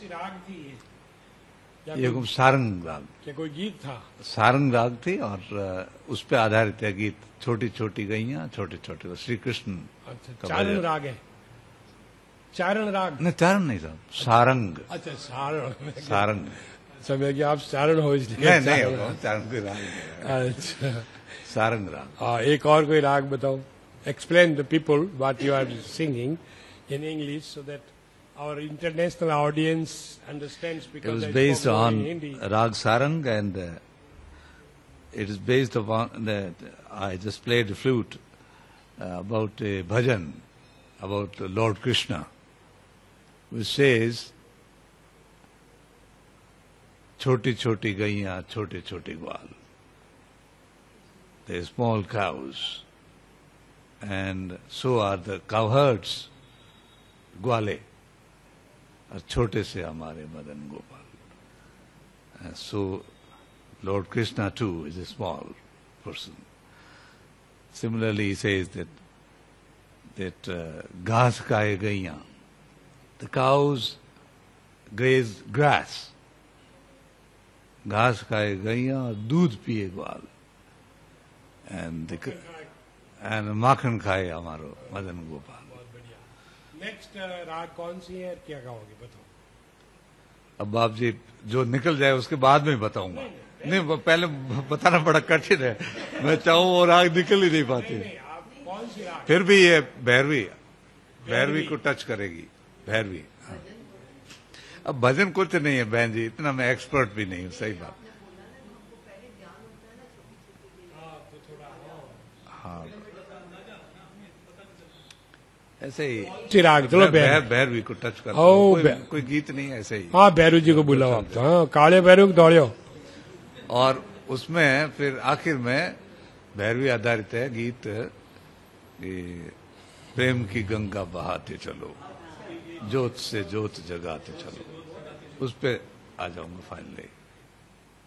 सी राग थी ये? या ये सारंग राग, क्या कोई गीत था? सारंग राग थी और उस पे आधारित है गीत। छोटी छोटी गैया छोटे छोटे, श्री कृष्ण अच्छा, का चारण भजन। राग है? चारण राग? नहीं, चारण नहीं साहब, सारंग। अच्छा, सारण। सारंग। समय कि आप चारण हो इसलिए नहीं होगा, चारण कोई राग नहीं है। अच्छा, सारंग राग। हाँ, एक और कोई राग बताओ। Explain the people what you are singing in English so that our international audience understands, It because was I based spoke more on in Hindi. Rag Sarang, and it is based upon that I just played the flute about a bhajan about Lord Krishna, which says, "Choti choti gaiya, chote chote gwal." They are small cows, and so are the cowherds, gwale. और छोटे से हमारे Madan Gopal. So Lord Krishna too is a small person. Similarly, he says that घास खाए गैया, the cows graze grass. घास खाए गैया और दूध पिए ग्वाल, and माखन खाए हमारो मदन गोपाल। नेक्स्ट राग कौन सी है, क्या गाओगे बताओ? अब आप जी जो निकल जाए उसके बाद में बताऊंगा। नहीं, पहले बताना बड़ा कठिन है, मैं चाहूँ वो राग निकल ही नहीं पाते। आप कौन सी राग? फिर भी ये भैरवी, भैरवी को टच करेगी, भैरवी। हाँ। अब भजन कुछ नहीं है बहन जी, इतना मैं एक्सपर्ट भी नहीं हूँ, सही बात। हाँ, ऐसे ही चिराग, चलो भैरवी को टच कर, कोई गीत नहीं, ऐसे ही। हाँ, भैरू जी को बुलाओ आप तो। हाँ, काले भैरू दौड़ो। और उसमें फिर आखिर में भैरवी आधारित है गीत, प्रेम की गंगा बहाते चलो, जोत से जोत जगाते चलो। उस पे आ जाऊंगा फाइनली।